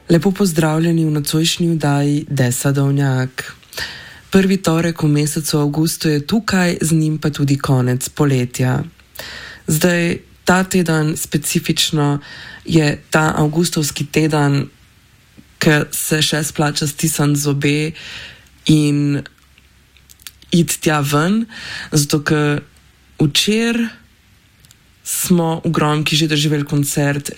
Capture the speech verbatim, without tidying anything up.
Lepo pozdravljeni v nocojšnji vdaji Desa Dovnjak. Prvi torek v mesecu avgustu je tukaj, z njim pa tudi konec poletja. Zdaj, ta teden specifično je ta avgustovski teden, ki se še splača stisniti zobe in iti tja ven, zato ker včeraj smo v Gromki že doživeli koncert